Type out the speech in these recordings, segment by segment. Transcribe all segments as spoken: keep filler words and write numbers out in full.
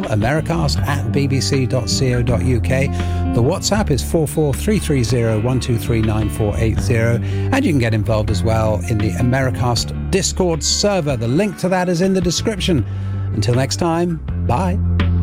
Americast at b b c dot co dot u k. The WhatsApp is four four three three zero one two three nine four eight zero, and you can get involved as well in the Americast Discord server. The link to that is in the description. Until next time, bye.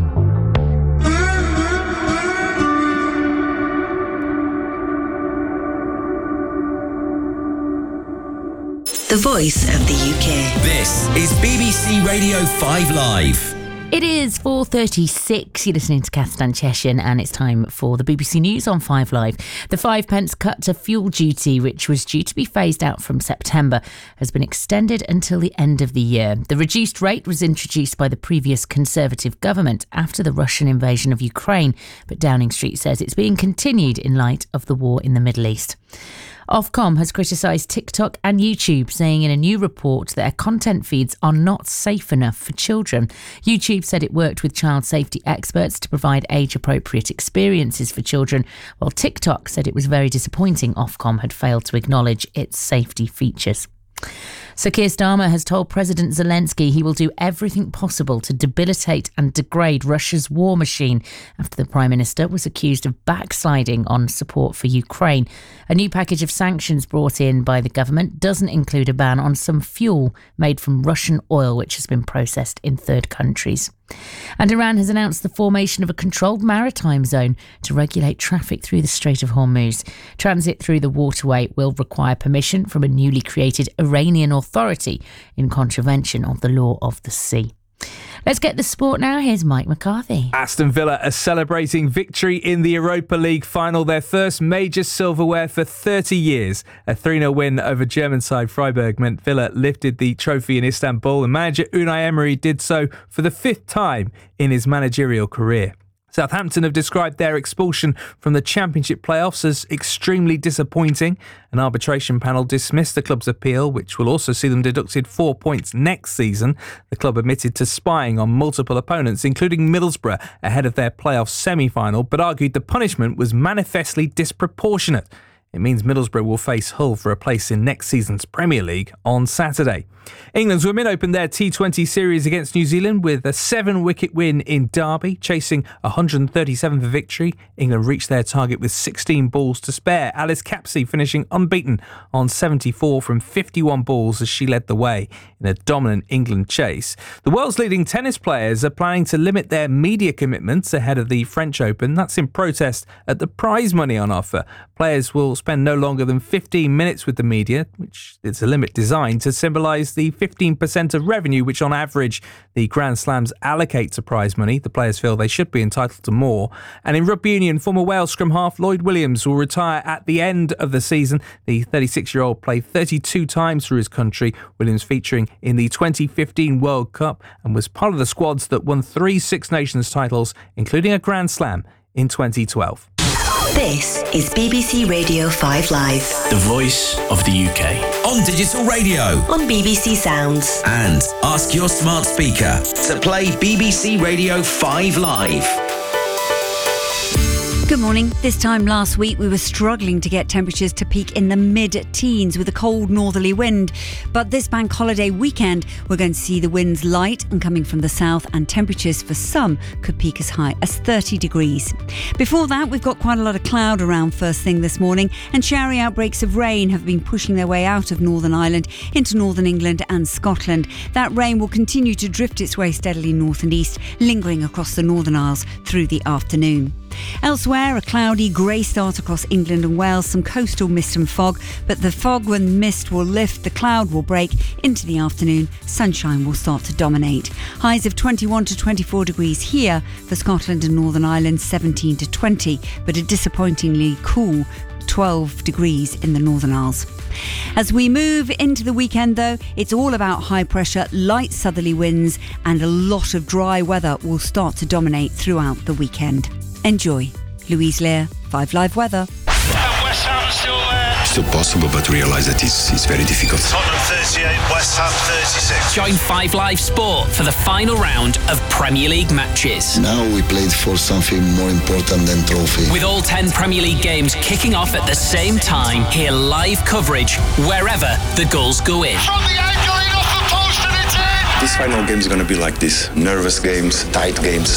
The voice of the U K. This is B B C Radio five Live. It is four thirty-six. You're listening to Kathleen Cheshin, and it's time for the B B C News on five Live. The five pence cut to fuel duty, which was due to be phased out from September, has been extended until the end of the year. The reduced rate was introduced by the previous Conservative government after the Russian invasion of Ukraine, but Downing Street says it's being continued in light of the war in the Middle East. Ofcom has criticised TikTok and YouTube, saying in a new report that their content feeds are not safe enough for children. YouTube said it worked with child safety experts to provide age-appropriate experiences for children, while TikTok said it was very disappointing Ofcom had failed to acknowledge its safety features. Sir Keir Starmer has told President Zelensky he will do everything possible to debilitate and degrade Russia's war machine after the Prime Minister was accused of backsliding on support for Ukraine. A new package of sanctions brought in by the government doesn't include a ban on some fuel made from Russian oil which has been processed in third countries. And Iran has announced the formation of a controlled maritime zone to regulate traffic through the Strait of Hormuz. Transit through the waterway will require permission from a newly created Iranian authority in contravention of the law of the sea. Let's get the sport now. Here's Mike McCarthy. Aston Villa are celebrating victory in the Europa League final, their first major silverware for thirty years. A three nil win over German side Freiburg meant Villa lifted the trophy in Istanbul, and manager Unai Emery did so for the fifth time in his managerial career. Southampton have described their expulsion from the Championship playoffs as extremely disappointing. An arbitration panel dismissed the club's appeal, which will also see them deducted four points next season. The club admitted to spying on multiple opponents, including Middlesbrough, ahead of their playoff semi-final, but argued the punishment was manifestly disproportionate. It means Middlesbrough will face Hull for a place in next season's Premier League on Saturday. England's women opened their T twenty series against New Zealand with a seven-wicket win in Derby, chasing one hundred thirty-seventh victory. England reached their target with sixteen balls to spare. Alice Capsey finishing unbeaten on seventy-four from fifty-one balls as she led the way in a dominant England chase. The world's leading tennis players are planning to limit their media commitments ahead of the French Open. That's in protest at the prize money on offer. Players will spend no longer than fifteen minutes with the media, which is a limit designed to symbolise the fifteen percent of revenue which on average the Grand Slams allocate to prize money. The players feel they should be entitled to more. And in rugby union, former Wales scrum half Lloyd Williams will retire at the end of the season. The thirty-six-year-old played thirty-two times for his country, Williams featuring in the twenty fifteen World Cup, and was part of the squads that won three Six Nations titles, including a Grand Slam in twenty twelve. This is B B C Radio five Live. The voice of the U K. On digital radio. On B B C Sounds. And ask your smart speaker to play B B C Radio five Live. Good morning. This time last week we were struggling to get temperatures to peak in the mid-teens with a cold northerly wind. But this bank holiday weekend we're going to see the winds light and coming from the south, and temperatures for some could peak as high as thirty degrees. Before that, we've got quite a lot of cloud around first thing this morning, and showery outbreaks of rain have been pushing their way out of Northern Ireland into Northern England and Scotland. That rain will continue to drift its way steadily north and east, lingering across the Northern Isles through the afternoon. Elsewhere, a cloudy grey start across England and Wales, some coastal mist and fog, but the fog and mist will lift, the cloud will break into the afternoon, sunshine will start to dominate. Highs of twenty-one to twenty-four degrees here, for Scotland and Northern Ireland seventeen to twenty, but a disappointingly cool twelve degrees in the Northern Isles. As we move into the weekend though, it's all about high pressure, light southerly winds, and a lot of dry weather will start to dominate throughout the weekend. Enjoy. Louise Lear, five Live Weather. West Ham still there. Still possible, but realise that it's, it's very difficult. Tottenham thirty-eight, West Ham thirty-six. Join five Live Sport for the final round of Premier League matches. Now we played for something more important than trophy. With all ten Premier League games kicking off at the same time, hear live coverage wherever the goals go in. From the angle, in off the post, and it's in. This final game is going to be like this. Nervous games, tight games.